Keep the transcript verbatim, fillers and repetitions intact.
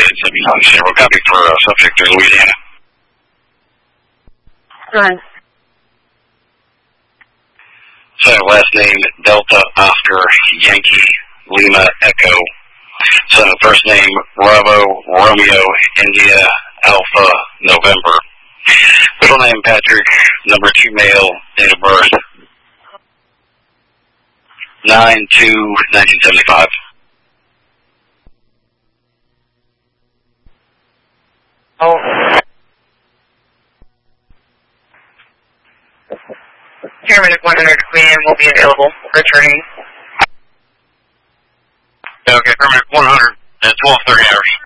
Zero copy for uh, subject to Louisiana. Right. So last name Delta Oscar Yankee Lima Echo. So first name Bravo Romeo India Alpha November. Middle name Patrick. Number two male. Date of birth nine two nineteen seventy five. Oh. Paramedic one hundred Queen will be available. Returning. Okay, Paramedic one hundred at twelve thirty hours.